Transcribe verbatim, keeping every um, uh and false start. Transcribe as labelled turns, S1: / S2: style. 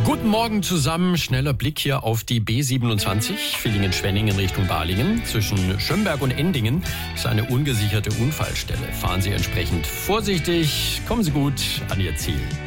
S1: Guten Morgen zusammen. Schneller Blick hier auf die B siebenundzwanzig, Villingen-Schwenningen Richtung Balingen. Zwischen Schönberg und Endingen ist eine ungesicherte Unfallstelle. Fahren Sie entsprechend vorsichtig. Kommen Sie gut an Ihr Ziel.